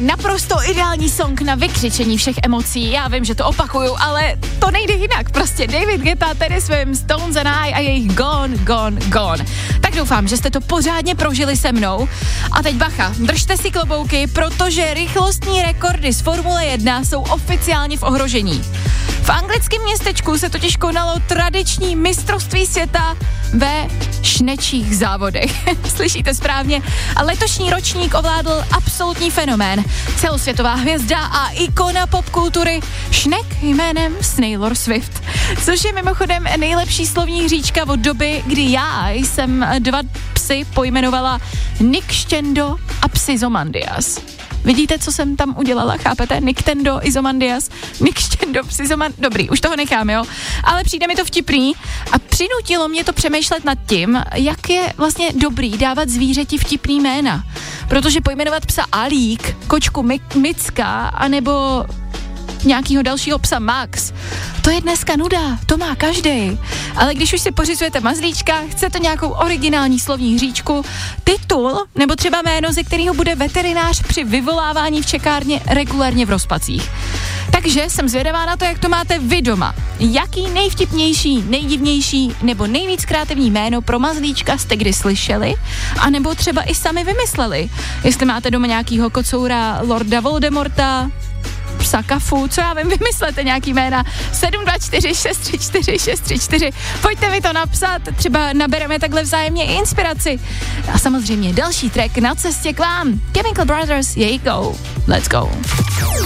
naprosto ideální song na vykřičení všech emocí. Já vím, že to opakuju, ale to nejde jinak. Prostě David Guetta, Teddy Swims, Stones and I a jejich Gone, Gone, Gone. Tak doufám, že jste to pořádně prožili se mnou. A teď bacha, držte si klobouky, protože rychlostní rekordy z Formule 1 jsou oficiálně v ohrožení. V anglickém městečku se totiž konalo tradiční mistrovství světa ve šnečích závodech. Slyšíte správně? A letošní ročník ovládl absolutní fenomén. Celosvětová hvězda a ikona popkultury Šnek jménem Taylor Swift. Což je mimochodem nejlepší slovní hříčka od doby, kdy já jsem 2 psy pojmenovala Nikštendo a Psizomandias. Vidíte, co jsem tam udělala, chápete? Niktendo, Izomandias, Nikštendo, Psizomandias, dobrý, už toho nechám, jo? Ale přijde mi to vtipný a přinutilo mě to přemýšlet nad tím, jak je vlastně dobrý dávat zvířeti vtipný jména. Protože pojmenovat psa Alík, kočku Micka, anebo nějakýho dalšího psa Max, to je dneska nuda, to má každej. Ale když už si pořizujete mazlíčka, chcete nějakou originální slovní hříčku, titul, nebo třeba jméno, ze kterého bude veterinář při vyvolávání v čekárně regulérně v rozpacích. Takže jsem zvědavá na to, jak to máte vy doma. Jaký nejvtipnější, nejdivnější nebo nejvíc kreativní jméno pro mazlíčka jste kdy slyšeli? A nebo třeba i sami vymysleli? Jestli máte doma nějakýho kocoura Lorda Voldemorta, psa Kafu, co já vím, vymyslete nějaký jména. 724 634 634. Pojďte mi to napsat, třeba nabereme takhle vzájemně i inspiraci. A samozřejmě další track na cestě k vám. Chemical Brothers, Go. Let's go.